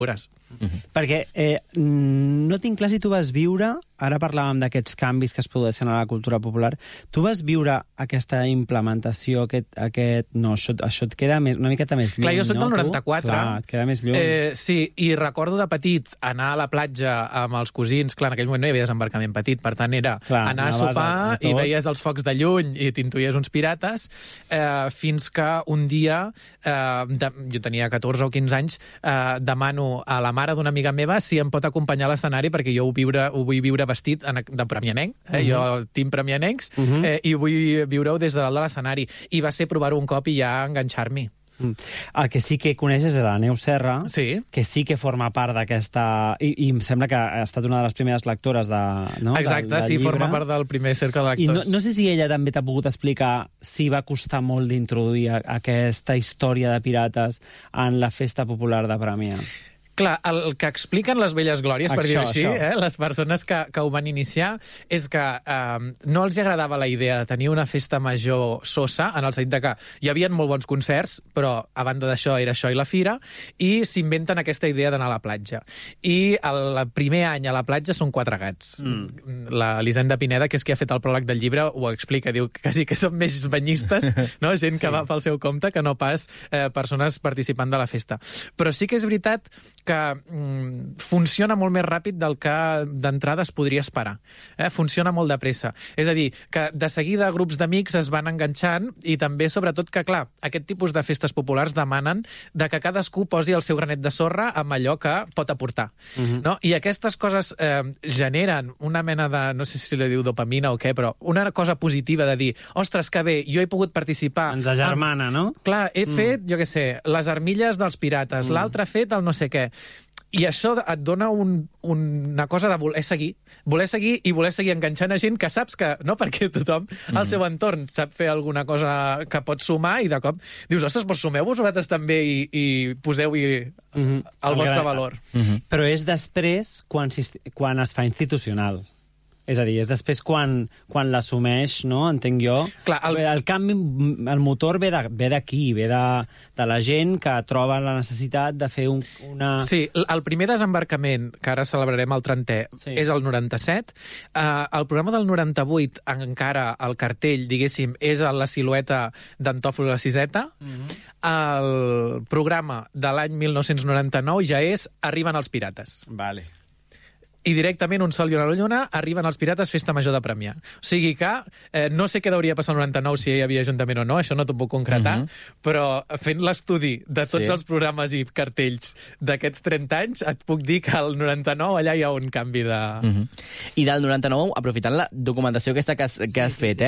Perquè no tinc clar si tu vas viure, ara parlàvem d'aquests canvis que es produeixen a la cultura popular, tu vas viure aquesta implementació, això et queda una miqueta més lluny, Clar, jo soc del 94. Clar, et queda més lluny. Sí, i recordo de petit anar a la platja amb els cosins, clar, en aquell moment no hi havia desembarcament petit, per tant era anar a sopar i veies els focs de lluny i t'intuies uns pirates, fins que un dia, jo tenia 14 o 15 anys, demano a la mare d'una amiga meva si em pot acompanyar a l'escenari perquè jo ho vull viure vestit de premianenc, jo tinc premianencs, i vull viure-ho des de dalt de l'escenari. I va ser provar-ho un cop i ja enganxar-m'hi. El que sí que coneixes és la Neus Serra, que sí que forma part d'aquesta... I em sembla que ha estat una de les primeres lectores del llibre. Exacte, sí, forma part del primer cercle de lectors. I no sé si ella també t'ha pogut explicar si va costar molt d'introduir aquesta història de pirates en la festa popular de Premià. Clar, el que expliquen les velles glòries, per dir-ho així, les persones que ho van iniciar, és que no els agradava la idea de tenir una festa major sosa, en el sentit que hi havia molt bons concerts, però a banda d'això era això i la fira, i s'inventen aquesta idea d'anar a la platja. I el primer any a la platja són 4 gats. L'Elisenda Pineda, que és qui ha fet el pròleg del llibre, ho explica, diu que sí que són més banyistes, no? Gent que va pel seu compte, que no pas persones participant de la festa. Però sí que és veritat que funciona molt més ràpid del que d'entrada es podria esperar. Funciona molt de pressa. És a dir, que de seguida grups d'amics es van enganxant i també, sobretot, que, clar, aquest tipus de festes populars demanen de que cadascú posi el seu granet de sorra amb allò que pot aportar. No? I aquestes coses generen una mena de, no sé si li diu dopamina o què, però una cosa positiva de dir, ostres, que bé, jo he pogut participar... Ens agermana, no? Clar, he fet, jo què sé, les armilles dels pirates, l'altre ha fet el no sé què. I això et dona una cosa de voler seguir i voler seguir enganxant a gent que saps que, no, perquè tothom al seu entorn sap fer alguna cosa que pot sumar i de cop dius, ostres, doncs sumeu-vos vosaltres també i poseu-hi el vostre valor. Però és després quan es fa institucional. És a dir, és després quan l'assumeix, no? Entenc jo. Clar, el canvi, el motor ve d'aquí, ve de la gent que troba la necessitat de fer una... Sí, el primer desembarcament, que ara celebrarem el 30è, és el 97. El programa del 98, encara el cartell, diguéssim, és la silueta d'Antòfol i la Siseta. El programa de l'any 1999 ja és Arriben els pirates. Vale. I directament Un sol i una lluna, Arriben els pirates, festa major de Premià. O sigui que no sé què hauria passat el 99 si hi havia ajuntament o no, això no t'ho puc concretar, però fent l'estudi de tots els programes i cartells d'aquests 30 anys, et puc dir que al 99 allà hi ha un canvi de... I del 99, aprofitant la documentació aquesta que has fet,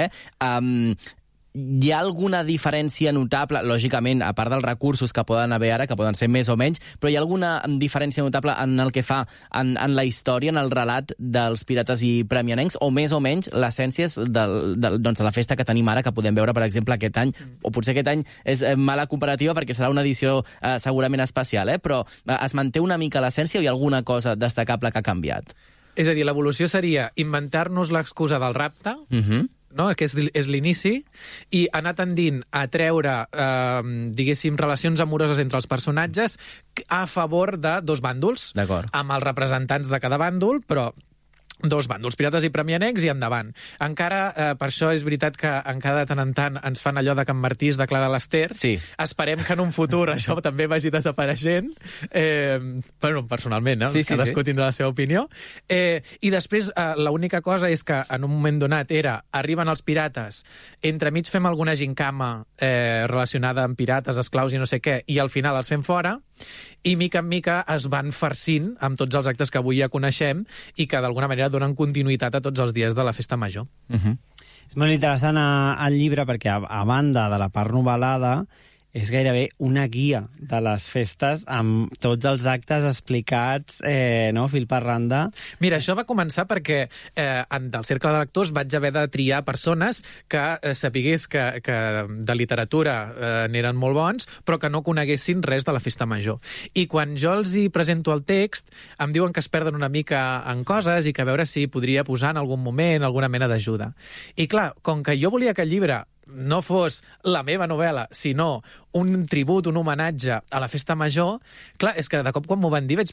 hi ha alguna diferència notable, lògicament, a part dels recursos que poden haver ara, que poden ser més o menys, però hi ha alguna diferència notable en el que fa en la història, en el relat dels pirates i premianencs, o més o menys l'essència de la festa que tenim ara, que podem veure, per exemple, aquest any, o potser aquest any és mala comparativa perquè serà una edició segurament especial, però es manté una mica l'essència o hi ha alguna cosa destacable que ha canviat? És a dir, l'evolució seria inventar-nos l'excusa del rapte, no? Que és l'inici, i anar tendint a treure, diguéssim, relacions amoroses entre els personatges a favor de dos bàndols, amb els representants de cada bàndol, però dos bàndols, pirates i premianencs, i endavant. Encara, per això és veritat que encara de tant en tant ens fan allò de que en Martí es declara l'Ester. Esperem que en un futur això també vagi desapareixent. Bueno, personalment, cadascú tindrà la seva opinió. I després, l'única cosa és que en un moment donat era Arriben els pirates, entremig fem alguna gincama relacionada amb pirates, esclaus i no sé què, i al final els fem fora, i mica en mica es van farcint amb tots els actes que avui ja coneixem i que d'alguna manera donen continuïtat a tots els dies de la festa major. És molt interessant el llibre perquè, a banda de la part novel·lada, és gairebé una guia de les festes amb tots els actes explicats, fil per randa. Mira, això va començar perquè del cercle de lectors vaig haver de triar persones que sapigués que de literatura n'eren molt bons, però que no coneguessin res de la festa major. I quan jo els hi presento el text, em diuen que es perden una mica en coses i que a veure si podria posar en algun moment alguna mena d'ajuda. I clar, com que jo volia que el llibre no fos la meva novel·la, sinó un tribut, un homenatge a la festa major, clar, és que de cop quan m'ho van dir vaig